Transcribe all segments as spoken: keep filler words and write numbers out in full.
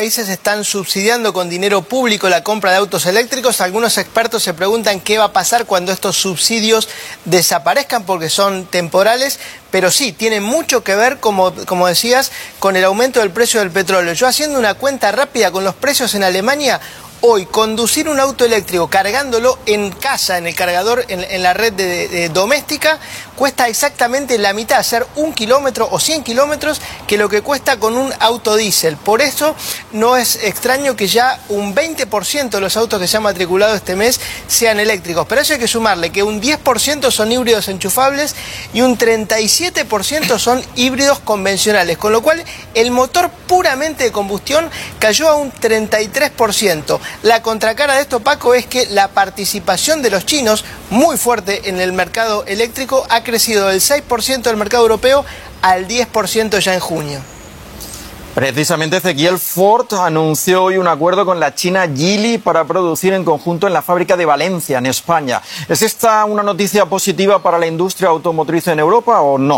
países están subsidiando con dinero público la compra de autos eléctricos. Algunos expertos se preguntan qué va a pasar cuando estos subsidios desaparezcan porque son temporales, pero sí, tiene mucho que ver, como, como decías, con el aumento del precio del petróleo. Yo haciendo una cuenta rápida con los precios en Alemania, hoy conducir un auto eléctrico cargándolo en casa, en el cargador, en, en la red de, de, de doméstica, cuesta exactamente la mitad, hacer un kilómetro o cien kilómetros, que lo que cuesta con un auto diésel. Por eso no es extraño que ya un veinte por ciento de los autos que se han matriculado este mes sean eléctricos. Pero eso hay que sumarle que un diez por ciento son híbridos enchufables y un treinta y siete por ciento son híbridos convencionales, con lo cual el motor puramente de combustión cayó a un treinta y tres por ciento. La contracara de esto, Paco, es que la participación de los chinos, muy fuerte en el mercado eléctrico, ha crecido del seis por ciento del mercado europeo al diez por ciento ya en junio. Precisamente, Ezequiel, Ford anunció hoy un acuerdo con la china Geely para producir en conjunto en la fábrica de Valencia, en España. ¿Es esta una noticia positiva para la industria automotriz en Europa o no?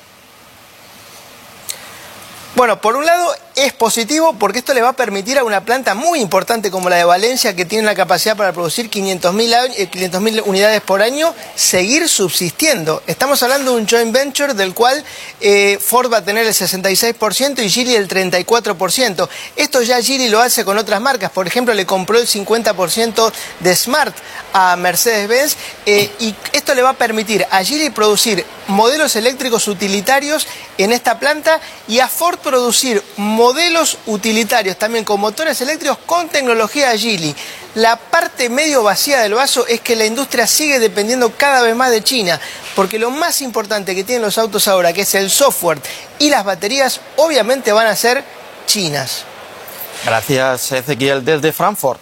Bueno, por un lado es positivo porque esto le va a permitir a una planta muy importante como la de Valencia, que tiene la capacidad para producir quinientas mil unidades por año, seguir subsistiendo. Estamos hablando de un joint venture del cual eh, Ford va a tener el sesenta y seis por ciento y Geely el treinta y cuatro por ciento. Esto ya Geely lo hace con otras marcas. Por ejemplo, le compró el cincuenta por ciento de Smart a Mercedes-Benz eh, y esto le va a permitir a Geely producir modelos eléctricos utilitarios en esta planta y a Ford producir modelos utilitarios también con motores eléctricos con tecnología Geely. La parte medio vacía del vaso es que la industria sigue dependiendo cada vez más de China, porque lo más importante que tienen los autos ahora, que es el software y las baterías, obviamente van a ser chinas. Gracias, Ezequiel, desde Frankfurt.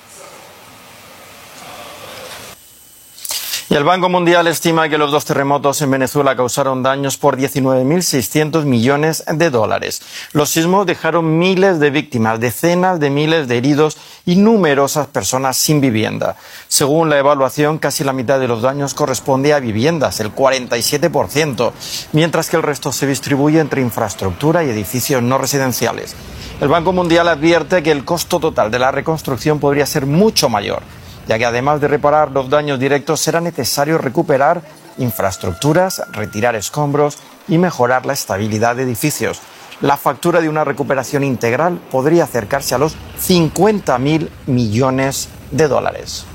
Y el Banco Mundial estima que los dos terremotos en Venezuela causaron daños por diecinueve mil seiscientos millones de dólares. Los sismos dejaron miles de víctimas, decenas de miles de heridos y numerosas personas sin vivienda. Según la evaluación, casi la mitad de los daños corresponde a viviendas, el cuarenta y siete por ciento, mientras que el resto se distribuye entre infraestructura y edificios no residenciales. El Banco Mundial advierte que el costo total de la reconstrucción podría ser mucho mayor, ya que además de reparar los daños directos será necesario recuperar infraestructuras, retirar escombros y mejorar la estabilidad de edificios. La factura de una recuperación integral podría acercarse a los cincuenta mil millones de dólares.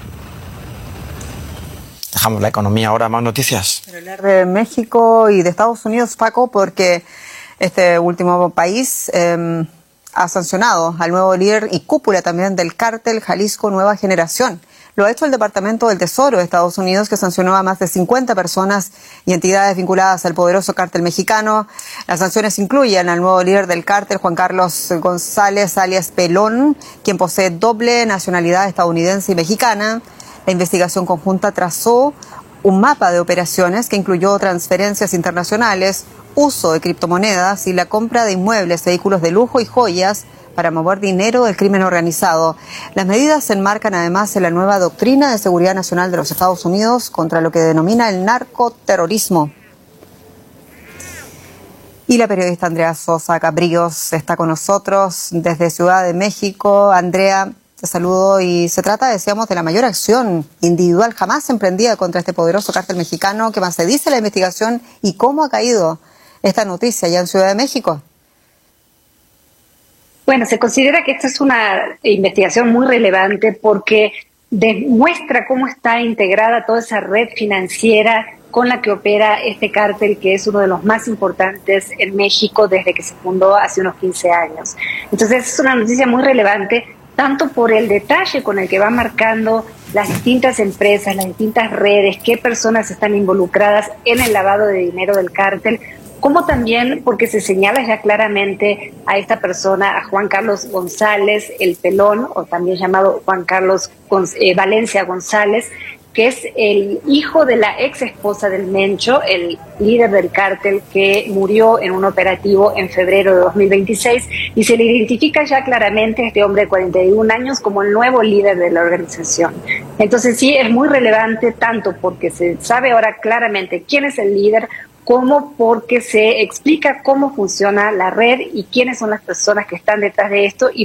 Dejamos la economía ahora, más noticias. Pero hablar de México y de Estados Unidos, Paco, porque este último país Eh, ha sancionado al nuevo líder y cúpula también del cártel Jalisco Nueva Generación. Lo ha hecho el Departamento del Tesoro de Estados Unidos, que sancionó a más de cincuenta personas y entidades vinculadas al poderoso cártel mexicano. Las sanciones incluyen al nuevo líder del cártel, Juan Carlos González, alias Pelón, quien posee doble nacionalidad estadounidense y mexicana. La investigación conjunta trazó un mapa de operaciones que incluyó transferencias internacionales, uso de criptomonedas y la compra de inmuebles, vehículos de lujo y joyas para mover dinero del crimen organizado. Las medidas se enmarcan además en la nueva doctrina de seguridad nacional de los Estados Unidos contra lo que denomina el narcoterrorismo. Y la periodista Andrea Sosa Cabrillos está con nosotros desde Ciudad de México. Andrea, te saludo y se trata, decíamos, de la mayor acción individual jamás emprendida contra este poderoso cártel mexicano. ¿Qué más se dice la investigación y cómo ha caído esta noticia allá en Ciudad de México? Bueno, se considera que esta es una investigación muy relevante porque demuestra cómo está integrada toda esa red financiera con la que opera este cártel, que es uno de los más importantes en México desde que se fundó hace unos quince años. Entonces es una noticia muy relevante, tanto por el detalle con el que va marcando las distintas empresas, las distintas redes, qué personas están involucradas en el lavado de dinero del cártel, como también porque se señala ya claramente a esta persona, a Juan Carlos González, el Pelón, o también llamado Juan Carlos eh, Valencia González, que es el hijo de la ex esposa del Mencho, el líder del cártel que murió en un operativo en febrero de dos mil veintiséis, y se le identifica ya claramente a este hombre de cuarenta y un años como el nuevo líder de la organización. Entonces sí, es muy relevante tanto porque se sabe ahora claramente quién es el líder, como porque se explica cómo funciona la red y quiénes son las personas que están detrás de esto y